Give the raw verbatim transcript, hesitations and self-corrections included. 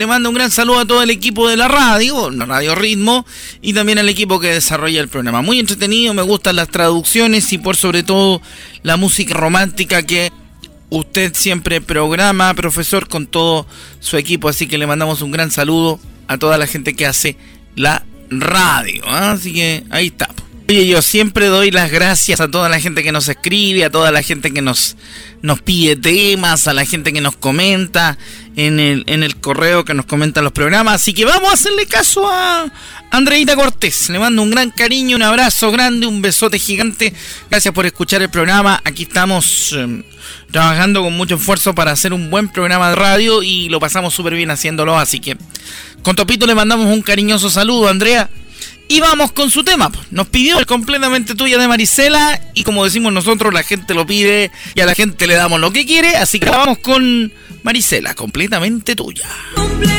manda un gran saludo a todo el equipo de la radio, Radio Ritmo, y también al equipo que desarrolla el programa. Muy entretenido, me gustan las traducciones y por sobre todo la música romántica que usted siempre programa, profesor, con todo su equipo. Así que le mandamos un gran saludo a toda la gente que hace la radio, ¿eh? Así que ahí está. Oye, yo siempre doy las gracias a toda la gente que nos escribe, a toda la gente que nos, nos pide temas, a la gente que nos comenta en el, en el correo, que nos comenta los programas. Así que vamos a hacerle caso a Andreita Cortés. Le mando un gran cariño, un abrazo grande, un besote gigante. Gracias por escuchar el programa. Aquí estamos eh, trabajando con mucho esfuerzo para hacer un buen programa de radio y lo pasamos súper bien haciéndolo. Así que con Topito le mandamos un cariñoso saludo, Andrea. Y vamos con su tema. Nos pidió el Completamente Tuya de Marisela. Y como decimos nosotros, la gente lo pide y a la gente le damos lo que quiere. Así que vamos con Marisela, Completamente Tuya.